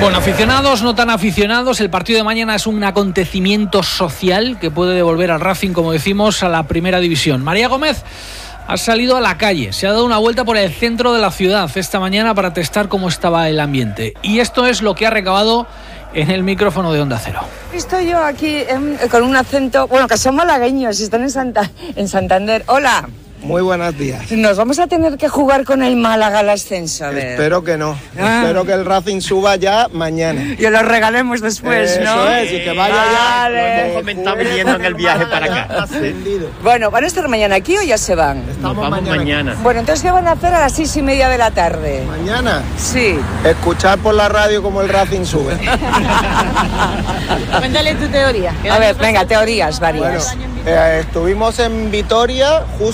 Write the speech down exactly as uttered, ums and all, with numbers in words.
Bueno, aficionados, no tan aficionados, el partido de mañana es un acontecimiento social que puede devolver al Racing, como decimos, a la primera división. María Gómez ha salido a la calle, se ha dado una vuelta por el centro de la ciudad esta mañana para testar cómo estaba el ambiente. Y esto es lo que ha recabado en el micrófono de Onda Cero. Estoy yo aquí eh, con un acento, bueno, que son malagueños, están en, Santa, en Santander. Hola. Muy buenos días. Nos vamos a tener que jugar con el Málaga al ascenso. Espero que no. Ah. Espero que el Racing suba ya mañana. Y lo regalemos después, Eso ¿no? es, y que vaya vale. ya. Hemos comentado viniendo en el viaje para acá. Ascendido. Bueno, ¿van a estar mañana aquí o ya se van? Nos vamos mañana. mañana. Bueno, entonces, ¿qué van a hacer a las seis y media de la tarde? Mañana. Sí. Escuchar por la radio cómo el Racing sube. Cuéntale tu teoría. A ver, venga, teorías varias. Bueno, eh, estuvimos en Vitoria justo